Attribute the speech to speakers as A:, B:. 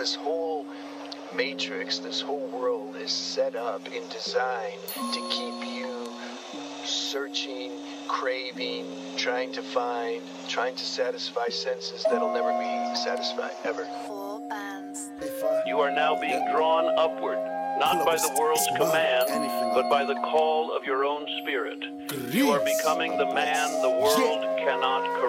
A: this whole matrix, this whole world is set up and designed to keep you searching, craving, trying to find, trying to satisfy senses that'll never be satisfied, ever.
B: You are now being drawn upward, not by the world's command, but by the call of your own spirit. You are becoming the man the world cannot correct.